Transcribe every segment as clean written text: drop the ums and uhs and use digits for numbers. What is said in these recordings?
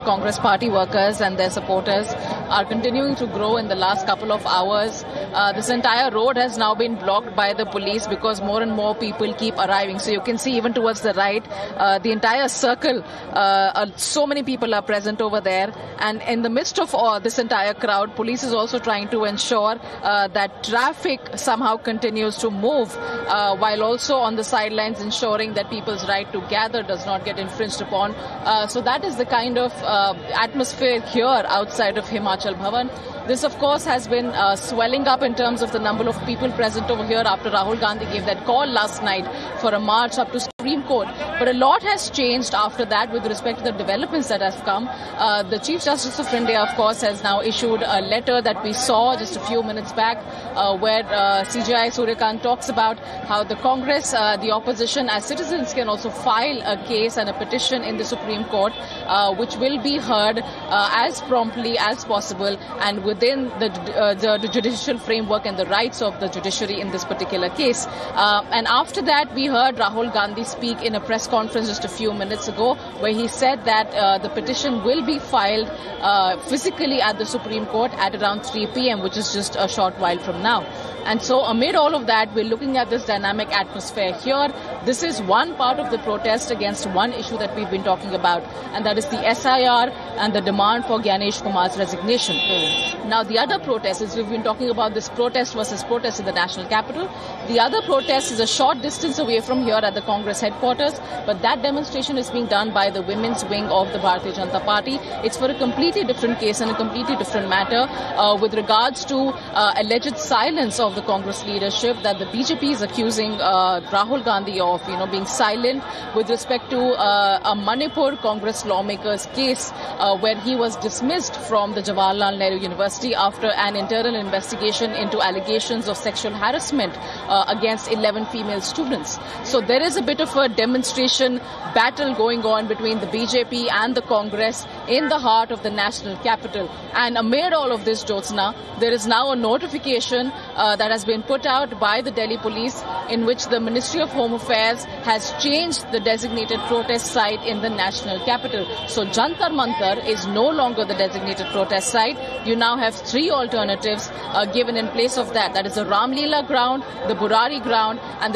Congress party workers and their supporters are continuing to grow in the last couple of hours. This entire road has now been blocked by the police because more and more people keep arriving. So you can see even towards the right, the entire circle, so many people are present over there. And in the midst of this entire crowd, police is also trying to ensure that traffic somehow continues to move, while also on the sidelines ensuring that people's right to gather does not get infringed upon. So that is the kind of atmosphere here outside of Himachal Bhavan. This, of course, has been swelling up in terms of the number of people present over here after Rahul Gandhi gave that call last night for a march up to Supreme Court. But a lot has changed after that with respect to the developments that have come. The Chief Justice of India, of course, has now issued a letter that we saw just a few minutes back, where CJI Suryakant talks about how the Congress, the opposition as citizens can also file a case and a petition in the Supreme Court, which will be heard as promptly as possible and within the judicial framework and the rights of the judiciary in this particular case. And after that, we heard Rahul Gandhi speak in a press conference just a few minutes ago, where he said that the petition will be filed physically at the Supreme Court at around 3 p.m., which is just a short while from now. And so amid all of that, we're looking at this dynamic atmosphere here. This is one part of the protest against one issue that we've been talking about, and that is the SIR and the demand for Gyanesh Kumar's resignation. Now, the other protest is, we've been talking about this protest versus protest in the national capital. The other protest is a short distance away from here at the Congress headquarters, but that demonstration is being done by the women's wing of the Bharatiya Janata Party. It's for a completely different case and a completely different matter with regards to alleged silence of the Congress leadership that the BJP is accusing Rahul Gandhi of, being silent with respect to a Manipur Congress lawmaker's case where he was dismissed from the Jawaharlal Nehru University after an internal investigation into allegations of sexual harassment against 11 female students. So there is a bit of a demonstration battle going on between the BJP and the Congress in the heart of the national capital. And amid all of this, Jyotsna, there is now a notification that has been put out by the Delhi police in which the Ministry of Home Affairs has changed the designated protest site in the national capital. So Jantar Mantar is no longer the designated protest site. You now have three alternatives given in place of that. That is the Ramleela ground, the Burari ground, and the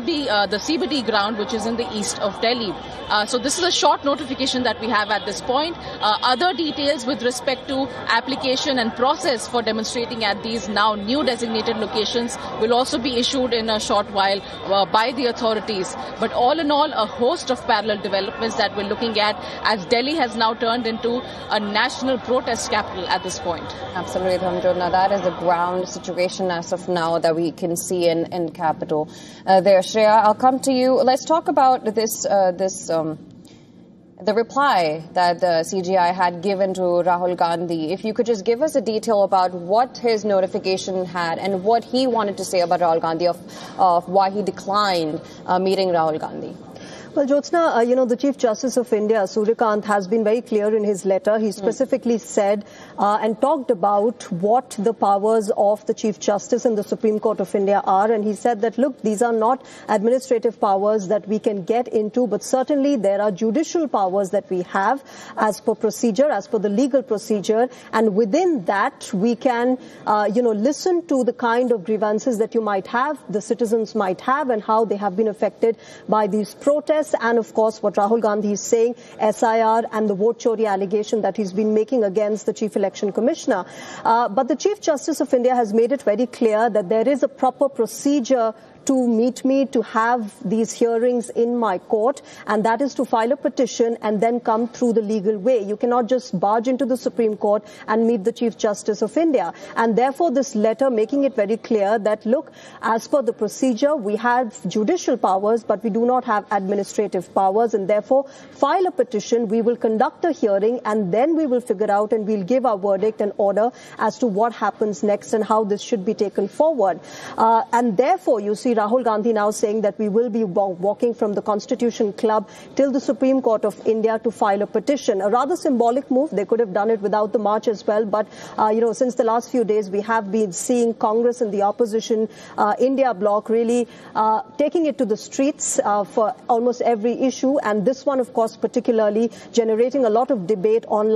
CBD ground, which is in the east of Delhi. So this is a short notification that we have at this point. Other details with respect to application and process for demonstrating at these now new designated locations will also be issued in a short while by the authorities. But all in all, a host of parallel developments that we're looking at as Delhi has now turned into a national protest capital at this point. Absolutely, Dhamjot. That is the ground situation as of now that we can see in capital. There, Shreya, I'll come to you. Let's talk about the reply that the CJI had given to Rahul Gandhi. If you could just give us a detail about what his notification had and what he wanted to say about Rahul Gandhi, of why he declined meeting Rahul Gandhi. Well, Jyotsna, the Chief Justice of India, Suryakant, has been very clear in his letter. He specifically said and talked about what the powers of the Chief Justice in the Supreme Court of India are. And he said that, look, these are not administrative powers that we can get into, but certainly there are judicial powers that we have as per procedure, as per the legal procedure. And within that, we can, listen to the kind of grievances that you might have, the citizens might have, and how they have been affected by these protests. And of course, what Rahul Gandhi is saying, SIR and the vote chori allegation that he's been making against the Chief Election Commissioner. But the Chief Justice of India has made it very clear that there is a proper procedure to meet me, to have these hearings in my court, and that is to file a petition and then come through the legal way. You cannot just barge into the Supreme Court and meet the Chief Justice of India. And therefore, this letter making it very clear that, look, as per the procedure, we have judicial powers, but we do not have administrative powers, and therefore, file a petition, we will conduct a hearing, and then we will figure out and we'll give our verdict and order as to what happens next and how this should be taken forward. And therefore, you see Rahul Gandhi now saying that we will be walking from the Constitution Club till the Supreme Court of India to file a petition. A rather symbolic move. They could have done it without the march as well. But, since the last few days, we have been seeing Congress and the opposition India bloc really taking it to the streets for almost every issue. And this one, of course, particularly generating a lot of debate online.